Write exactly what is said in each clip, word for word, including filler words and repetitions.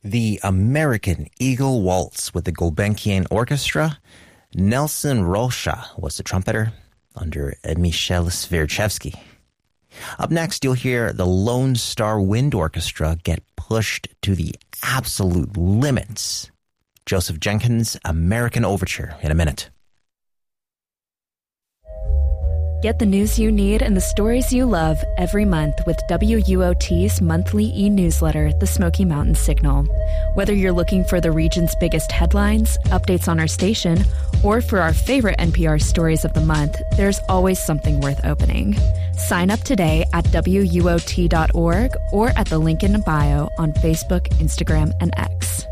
The American Eagle Waltz with the Gulbenkian Orchestra. Nelson Rocha was the trumpeter under Michel Svierchevsky. Up next, you'll hear the Lone Star Wind Orchestra get pushed to the absolute limits. Joseph Jenkins' American Overture in a minute. Get the news you need and the stories you love every month with W U O T's monthly e-newsletter, The Smoky Mountain Signal. Whether you're looking for the region's biggest headlines, updates on our station, or for our favorite N P R stories of the month, there's always something worth opening. Sign up today at W U O T dot org or at the link in the bio on Facebook, Instagram, and X.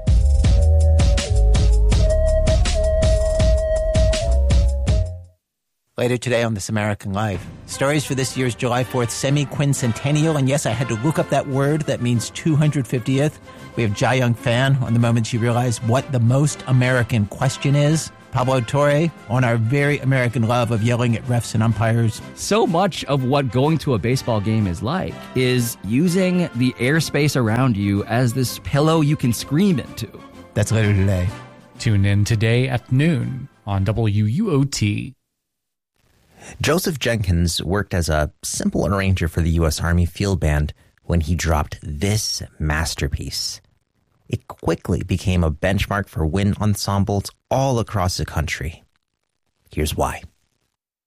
Later today on This American Life, stories for this year's July fourth semi-quincentennial. And yes, I had to look up that word that means two hundred fiftieth. We have Jai Young Fan on the moment you realize what the most American question is. Pablo Torre on our very American love of yelling at refs and umpires. So much of what going to a baseball game is like is using the airspace around you as this pillow you can scream into. That's later today. Tune in today at noon on W U O T. Joseph Jenkins worked as a simple arranger for the U S Army Field Band when he dropped this masterpiece. It quickly became a benchmark for wind ensembles all across the country. Here's why.